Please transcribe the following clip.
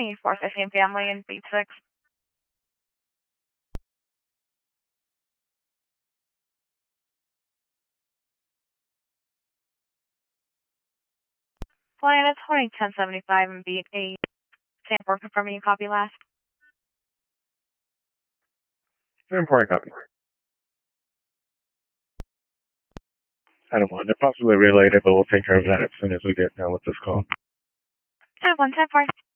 morning, 415 family in beat 6. Flying at 1075 and beat 8. Sanford confirming you copy last. Important copy. I don't want to possibly relate it, but we'll take care of that as soon as we get done with this call. 110 4.